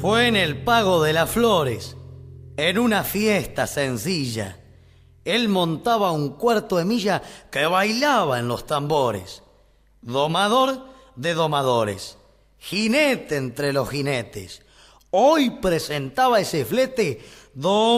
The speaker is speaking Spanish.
Fue en el Pago de las Flores, en una fiesta sencilla. Él montaba un cuarto de milla que bailaba en los tambores. Domador de domadores, jinete entre los jinetes. Hoy presentaba ese flete